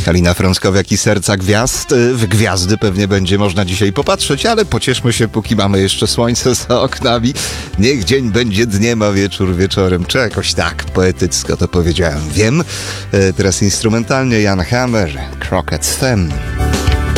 Halina Frąckowiak i Serca Gwiazd. W gwiazdy pewnie będzie można dzisiaj popatrzeć, ale pocieszmy się, póki mamy jeszcze słońce za oknami. Niech dzień będzie dniem, a wieczór wieczorem. Czy jakoś tak poetycko to powiedziałem. Wiem. Teraz instrumentalnie Jan Hammer, Crockett Femme.